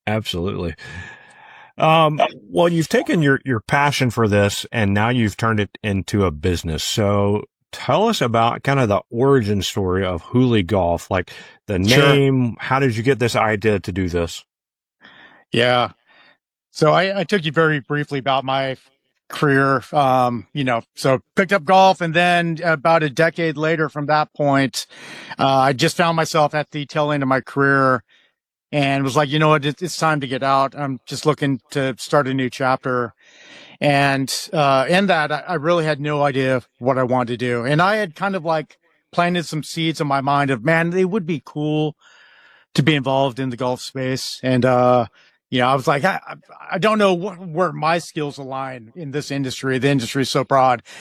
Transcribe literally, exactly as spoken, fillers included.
Absolutely. Um, well, you've taken your, your passion for this and now you've turned it into a business. So tell us about kind of the origin story of Hooley Golf, like the Sure. name. How did you get this idea to do this? Yeah. So I, I took you very briefly about my career. Um, you know, so picked up golf, and then about a decade later from that point, uh, I just found myself at the tail end of my career and was like, you know what, it, it's time to get out. I'm just looking to start a new chapter. And uh, in that, I, I really had no idea what I wanted to do. And I had kind of like planted some seeds in my mind of, man, it would be cool to be involved in the golf space. And, uh, you know, I was like, I, I don't know wh- where my skills align in this industry. The industry is so broad,